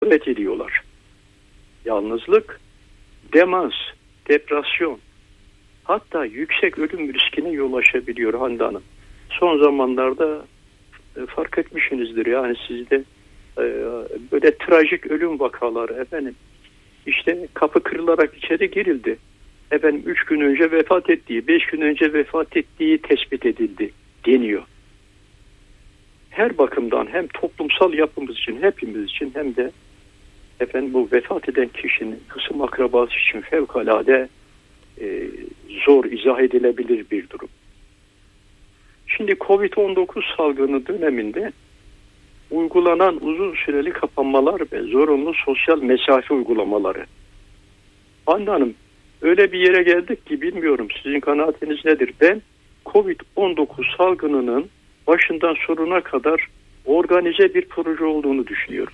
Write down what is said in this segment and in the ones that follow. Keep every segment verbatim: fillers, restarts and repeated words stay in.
alet ediyorlar. Yalnızlık, demans, depresyon, hatta yüksek ölüm riskine yol açabiliyor Hande Hanım. Son zamanlarda e, fark etmişsinizdir yani sizde e, böyle trajik ölüm vakaları efendim. İşte kapı kırılarak içeri girildi. Efendim üç gün önce vefat ettiği, beş gün önce vefat ettiği tespit edildi deniyor. Her bakımdan hem toplumsal yapımız için, hepimiz için hem de efendim bu vefat eden kişinin kısım akrabası için fevkalade e, zor izah edilebilir bir durum. Şimdi kovid on dokuz salgını döneminde uygulanan uzun süreli kapanmalar ve zorunlu sosyal mesafe uygulamaları. Hande Hanım, öyle bir yere geldik ki bilmiyorum sizin kanaatiniz nedir? Ben kovid on dokuz salgınının başından sonuna kadar organize bir proje olduğunu düşünüyorum.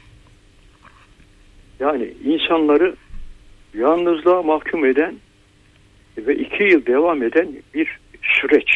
Yani insanları yalnızlığa mahkum eden ve iki yıl devam eden bir süreç.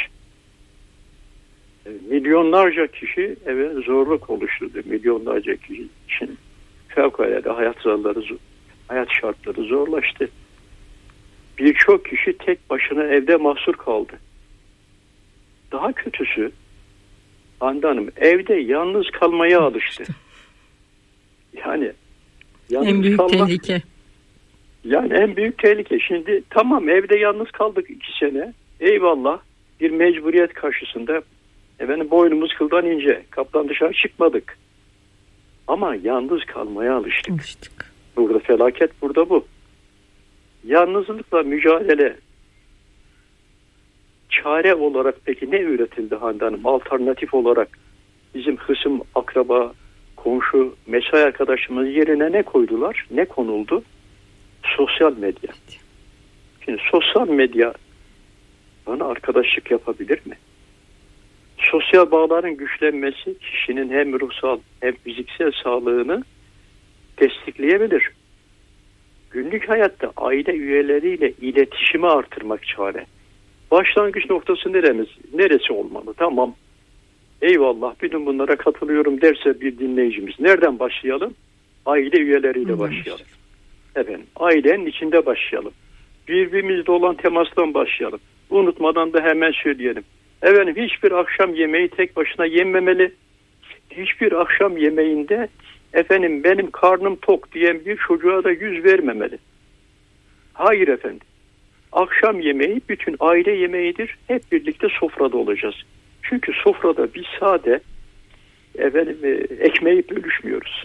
Milyonlarca kişi evet zorluk oluşturdu. Milyonlarca kişi için fevkalade hayat zorları, hayat şartları zorlaştı. Birçok kişi tek başına evde mahsur kaldı. Daha kötüsü Hande Hanım evde yalnız kalmaya alıştı. Yani en büyük kalmak, tehlike. Yani en büyük tehlike. Şimdi tamam evde yalnız kaldık iki sene. Eyvallah bir mecburiyet karşısında efendim boynumuz kıldan ince. Kaptan dışarı çıkmadık. Ama yalnız kalmaya alıştık. alıştık. Burada felaket burada bu. Yalnızlıkla mücadele çare olarak peki ne üretildi Hande Hanım? Alternatif olarak bizim hısım, akraba, komşu, mesai arkadaşımız yerine ne koydular? Ne konuldu? Sosyal medya. Şimdi sosyal medya bana arkadaşlık yapabilir mi? Sosyal bağların güçlenmesi kişinin hem ruhsal hem fiziksel sağlığını destekleyebilir. Günlük hayatta aile üyeleriyle iletişimi artırmak çare. Başlangıç noktası neremiz, neresi olmalı? Tamam. Eyvallah bütün bunlara katılıyorum derse bir dinleyicimiz. Nereden başlayalım? Aile üyeleriyle başlayalım. Efendim, ailenin içinde başlayalım. Birbirimizle olan temastan başlayalım. Unutmadan da hemen söyleyelim. Efendim hiçbir akşam yemeği tek başına yenmemeli. Hiçbir akşam yemeğinde efendim benim karnım tok diyen bir çocuğa da yüz vermemeli. Hayır efendim. Akşam yemeği bütün aile yemeğidir. Hep birlikte sofrada olacağız. Çünkü sofrada biz sade efendim, ekmeği bölüşmüyoruz.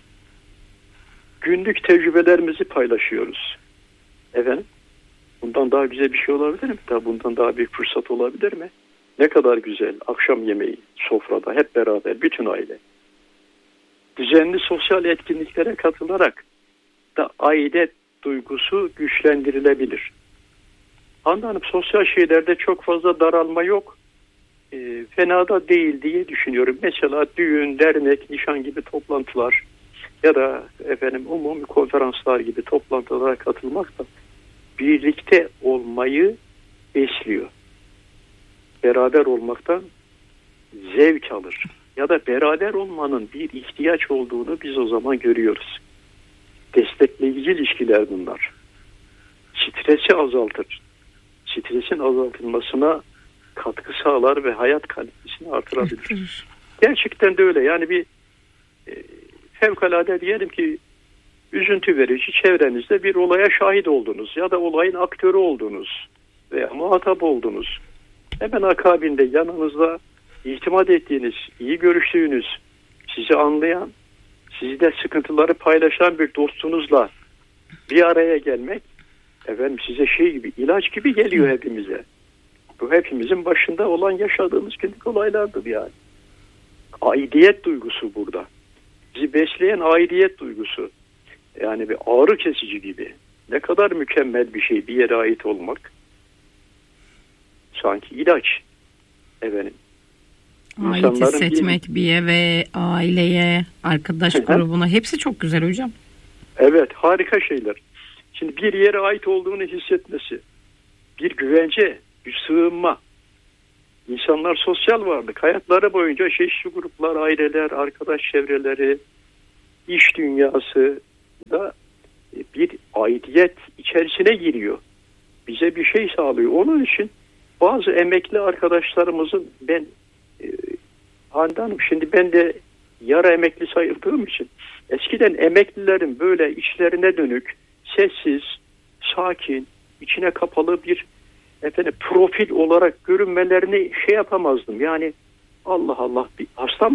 Günlük tecrübelerimizi paylaşıyoruz. Efendim, bundan daha güzel bir şey olabilir mi? Daha bundan daha büyük fırsat olabilir mi? Ne kadar güzel akşam yemeği sofrada hep beraber bütün aile. Düzenli sosyal etkinliklere katılarak da aile duygusu güçlendirilebilir. Hande Hanım sosyal şeylerde çok fazla daralma yok. E, fena da değil diye düşünüyorum. Mesela düğün, dernek, nişan gibi toplantılar ya da efendim umumi konferanslar gibi toplantılara katılmak da birlikte olmayı besliyor. Beraber olmaktan zevk alır. Ya da beraber olmanın bir ihtiyaç olduğunu biz o zaman görüyoruz. Destekleyici ilişkiler bunlar. Stresi azaltır. Stresin azaltılmasına katkı sağlar ve hayat kalitesini artırabilir. Gerçekten de öyle. Yani bir e, fevkalade diyelim ki üzüntü verici çevrenizde bir olaya şahit oldunuz ya da olayın aktörü oldunuz veya muhatap oldunuz. Hemen akabinde yanınızda itimat ettiğiniz, iyi görüştüğünüz, sizi anlayan, sizde sıkıntıları paylaşan bir dostunuzla bir araya gelmek efendim size şey gibi, ilaç gibi geliyor hepimize. Bu hepimizin başında olan yaşadığımız günlük olaylardır yani. Aidiyet duygusu burada. Bizi besleyen aidiyet duygusu. Yani bir ağrı kesici gibi. Ne kadar mükemmel bir şey bir yere ait olmak. Sanki ilaç. Efendim. Ait hissetmek bir, bir eve, aileye, arkadaş grubuna hepsi çok güzel hocam. Evet, harika şeyler. Şimdi bir yere ait olduğunu hissetmesi, bir güvence, bir sığınma. İnsanlar sosyal varlık. Hayatları boyunca çeşitli gruplar, aileler, arkadaş çevreleri, iş dünyası, da bir aidiyet içerisine giriyor. Bize bir şey sağlıyor. Onun için bazı emekli arkadaşlarımızın ben e, Hande Hanım, şimdi ben de yarı emekli sayıldığım için eskiden emeklilerin böyle işlerine dönük, sessiz, sakin, içine kapalı bir efendim profil olarak görünmelerini şey yapamazdım. Yani Allah Allah, bir hastam